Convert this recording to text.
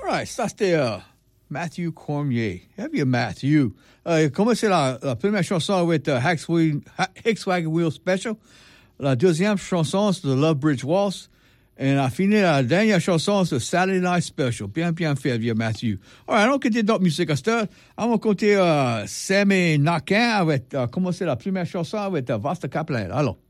right, ça c'était Matthew Cormier. Have you, Matthew? Comment c'est la première chanson avec Hicks Wagon Wheel Special? La deuxième chanson, c'est The Love Bridge Waltz. Et la finale, la dernière chanson, c'est Saturday Night Special. Bien fait, vieux Matthew. All right, on va continuer d'autres musiques à cette heure. On va continuer Sammy Nakin avec, comment c'est la première chanson avec Vasta Kaplan. Alors.